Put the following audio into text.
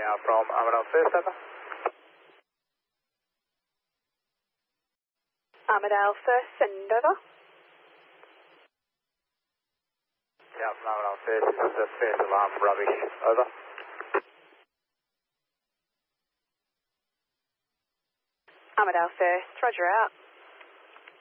from Armadale First, over. Armadale First, send over. Yeah, Armadale First, this is the first alarm, rubbish, over. Armadale First, roger out.